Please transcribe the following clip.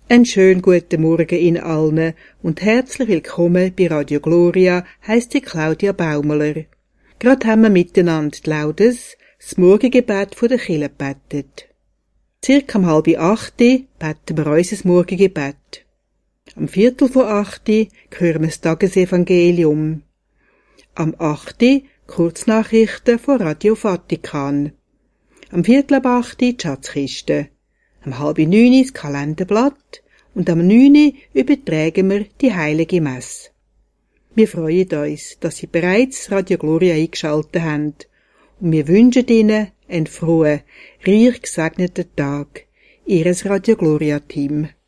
Einen schönen guten Morgen Ihnen allen und herzlich willkommen bei Radio Gloria, heisst die Claudia Baumeler. Gerade haben wir miteinander die Laudes, das Morgengebet der Kirche gebetet. Circa um 7:30 beten wir unser Morgengebet. Am 7:45 hören wir das Tagesevangelium. Am 8 Kurznachrichten von Radio Vatikan. Am 7:45 die Schatzkiste. Am 8:30 das Kalenderblatt und am 9 übertragen wir die Heilige Messe. Wir freuen uns, dass Sie bereits Radio Gloria eingeschaltet haben und wir wünschen Ihnen einen frohen, reich gesegneten Tag. Ihres Radio Gloria Team.